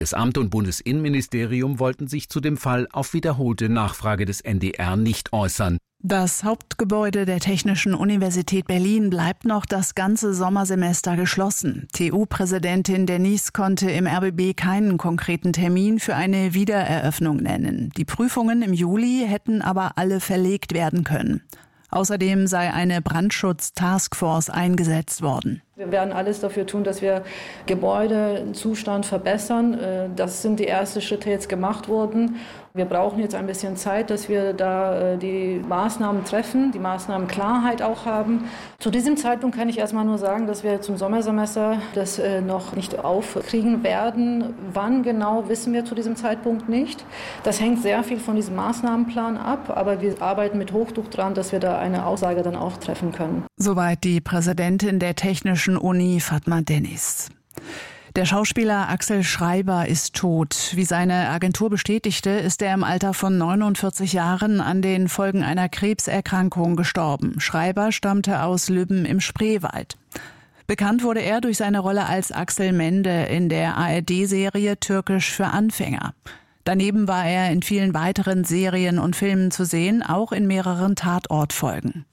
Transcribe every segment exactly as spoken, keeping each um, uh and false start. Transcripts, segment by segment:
Bundesamt und Bundesinnenministerium wollten sich zu dem Fall auf wiederholte Nachfrage des N D R nicht äußern. Das Hauptgebäude der Technischen Universität Berlin bleibt noch das ganze Sommersemester geschlossen. T U-Präsidentin Denise konnte im R B B keinen konkreten Termin für eine Wiedereröffnung nennen. Die Prüfungen im Juli hätten aber alle verlegt werden können. Außerdem sei eine Brandschutz-Taskforce eingesetzt worden. Wir werden alles dafür tun, dass wir Gebäudezustand verbessern. Das sind die ersten Schritte jetzt gemacht worden. Wir brauchen jetzt ein bisschen Zeit, dass wir da die Maßnahmen treffen, die Maßnahmenklarheit auch haben. Zu diesem Zeitpunkt kann ich erstmal nur sagen, dass wir zum Sommersemester das noch nicht aufkriegen werden. Wann genau, wissen wir zu diesem Zeitpunkt nicht. Das hängt sehr viel von diesem Maßnahmenplan ab, aber wir arbeiten mit Hochdruck dran, dass wir da eine Aussage dann auch treffen können. Soweit die Präsidentin der Technischen Uni Fatma Dennis. Der Schauspieler Axel Schreiber ist tot. Wie seine Agentur bestätigte, ist er im Alter von neunundvierzig Jahren an den Folgen einer Krebserkrankung gestorben. Schreiber stammte aus Lübben im Spreewald. Bekannt wurde er durch seine Rolle als Axel Mende in der A R D-Serie Türkisch für Anfänger. Daneben war er in vielen weiteren Serien und Filmen zu sehen, auch in mehreren Tatortfolgen.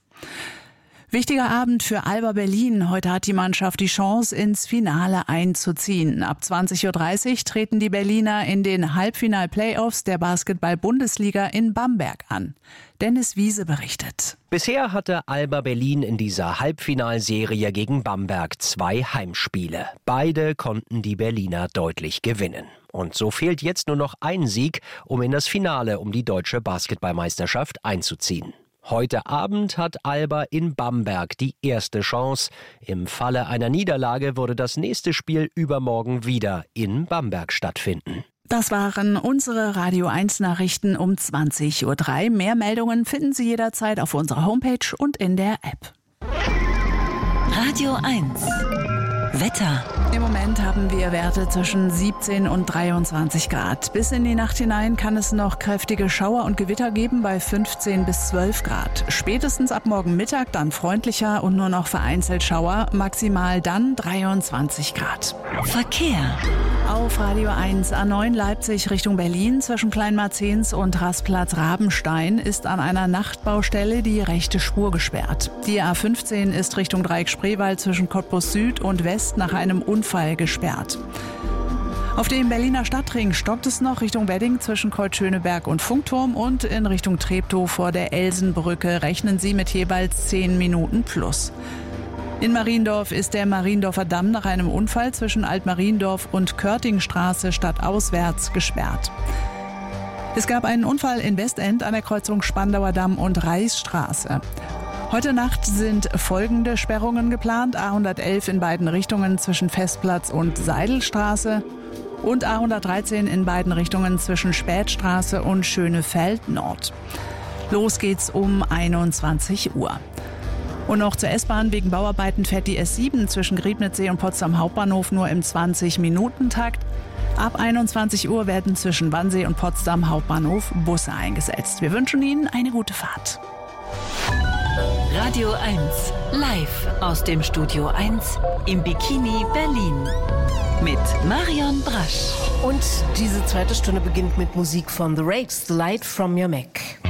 Wichtiger Abend für Alba Berlin. Heute hat die Mannschaft die Chance, ins Finale einzuziehen. Ab zwanzig Uhr dreißig treten die Berliner in den Halbfinal-Playoffs der Basketball-Bundesliga in Bamberg an. Dennis Wiese berichtet. Bisher hatte Alba Berlin in dieser Halbfinalserie gegen Bamberg zwei Heimspiele. Beide konnten die Berliner deutlich gewinnen. Und so fehlt jetzt nur noch ein Sieg, um in das Finale um die deutsche Basketballmeisterschaft einzuziehen. Heute Abend hat Alba in Bamberg die erste Chance. Im Falle einer Niederlage würde das nächste Spiel übermorgen wieder in Bamberg stattfinden. Das waren unsere Radio eins Nachrichten um zwanzig Uhr drei. Mehr Meldungen finden Sie jederzeit auf unserer Homepage und in der App. Radio eins Wetter. Im Moment haben wir Werte zwischen siebzehn und dreiundzwanzig Grad. Bis in die Nacht hinein kann es noch kräftige Schauer und Gewitter geben bei fünfzehn bis zwölf Grad. Spätestens ab morgen Mittag dann freundlicher und nur noch vereinzelt Schauer. Maximal dann dreiundzwanzig Grad. Verkehr. Auf Radio eins A neun Leipzig Richtung Berlin zwischen Kleinmarzens und Rastplatz Rabenstein ist an einer Nachtbaustelle die rechte Spur gesperrt. Die A fünfzehn ist Richtung Dreieck Spreewald zwischen Cottbus Süd und West nach einem Unfall gesperrt. Auf dem Berliner Stadtring stockt es noch Richtung Wedding zwischen Kreuz-Schöneberg und Funkturm und in Richtung Treptow vor der Elsenbrücke rechnen Sie mit jeweils zehn Minuten plus. In Mariendorf ist der Mariendorfer Damm nach einem Unfall zwischen Altmariendorf und Körtingstraße stadtauswärts gesperrt. Es gab einen Unfall in Westend an der Kreuzung Spandauer Damm und Reichsstraße. Heute Nacht sind folgende Sperrungen geplant. A hundertelf in beiden Richtungen zwischen Festplatz und Seidelstraße und A hundertdreizehn in beiden Richtungen zwischen Spätstraße und Schönefeld Nord. Los geht's um einundzwanzig Uhr. Und noch zur S-Bahn. Wegen Bauarbeiten fährt die S sieben zwischen Griebnitzsee und Potsdam Hauptbahnhof nur im zwanzig-Minuten-Takt. Ab einundzwanzig Uhr werden zwischen Wannsee und Potsdam Hauptbahnhof Busse eingesetzt. Wir wünschen Ihnen eine gute Fahrt. Radio eins live aus dem Studio eins im Bikini Berlin mit Marion Brasch. Und diese zweite Stunde beginnt mit Musik von The Rakes, The Light from Your Mac.